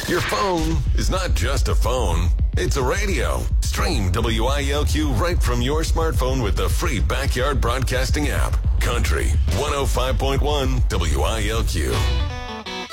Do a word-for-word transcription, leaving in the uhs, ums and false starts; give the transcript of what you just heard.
Your phone is not just a phone, it's a radio. Stream W I L Q right from your smartphone with the free Backyard Broadcasting app. Country one oh five point one W I L Q.